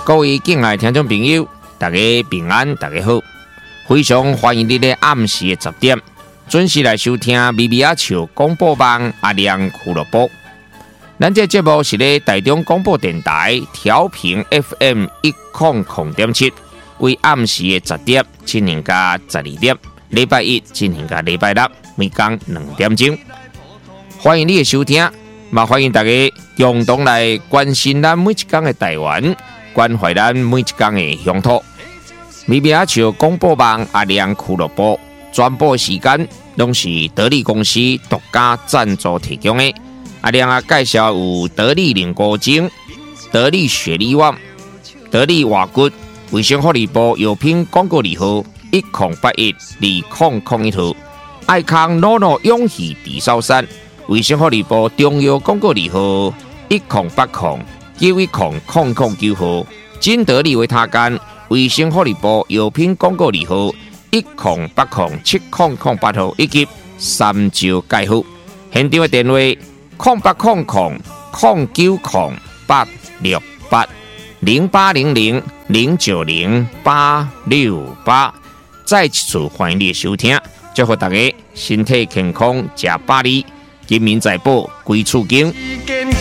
各位敬爱听众朋友，大家平安，大家好，非常欢迎你在暗时的10点准时来收听咪咪仔笑广播网阿亮俱乐部。咱这节目是咧台中广播电台调频 FM100.7，为暗时的10点进行到12点，礼拜一进行到礼拜六，每天2点钟。欢迎你的收听，也欢迎大家共同来关心咱每一天的台湾。关怀咱每一天的乡土，咪咪仔笑广播网阿亮俱乐部转播时间，拢是得力公司独家赞助提供的。阿亮介绍有得力凝固精、得力雪力旺、得力瓦骨、卫生福利部药品广告字号10812001号，爱康诺诺永续地烧山，卫生福利部中药广告字号1080910009号，金得利维他干卫生福利部药品广告字号10807008号，以及三招介护。现场的电话0800090868，0800090868。再一次欢迎你的收听，祝福大家身体健康，吃百里，金民财宝归厝经。